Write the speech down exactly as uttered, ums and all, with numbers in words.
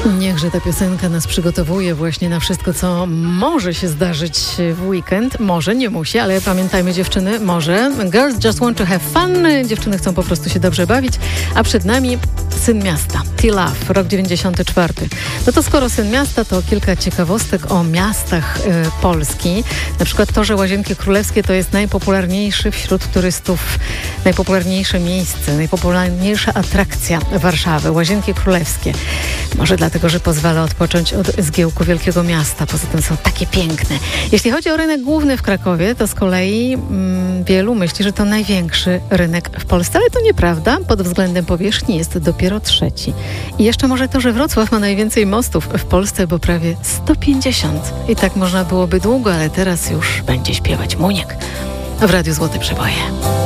Niechże ta piosenka nas przygotowuje właśnie na wszystko, co może się zdarzyć w weekend. Może, nie musi, ale pamiętajmy, dziewczyny, może. Girls just want to have fun. Dziewczyny chcą po prostu się dobrze bawić. A przed nami Syn Miasta, T-Love, rok dziewięćdziesiąty czwarty. No to skoro Syn Miasta, to kilka ciekawostek o miastach y, Polski. Na przykład to, że Łazienki Królewskie to jest najpopularniejszy wśród turystów, najpopularniejsze miejsce, najpopularniejsza atrakcja Warszawy. Łazienki Królewskie. Może dlatego, że pozwala odpocząć od zgiełku wielkiego miasta. Poza tym są takie piękne. Jeśli chodzi o rynek główny w Krakowie, to z kolei mm, wielu myśli, że to największy rynek w Polsce, ale to nieprawda. Pod względem powierzchni jest dopiero trzeci. I jeszcze może to, że Wrocław ma najwięcej mostów w Polsce, bo prawie sto pięćdziesiąt. I tak można byłoby długo, ale teraz już będzie śpiewać Muniek w Radiu Złote Przeboje.